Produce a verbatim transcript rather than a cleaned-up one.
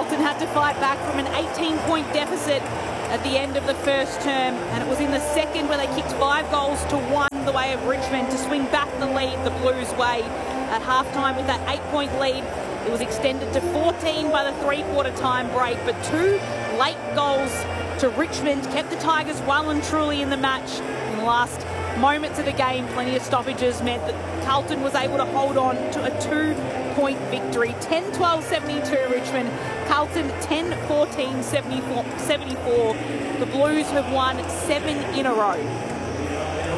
Carlton had to fight back from an eighteen point deficit at the end of the first term, and it was in the second where they kicked five goals to one the way of Richmond to swing back the lead the Blues' way. At halftime with that eight point lead, it was extended to fourteen by the three-quarter time break, but two late goals to Richmond kept the Tigers well and truly in the match. In the last moments of the game, plenty of stoppages meant that Carlton was able to hold on to a two-point victory. ten twelve seventy-two Richmond, Carlton ten fourteen seventy-four. The Blues have won seven in a row.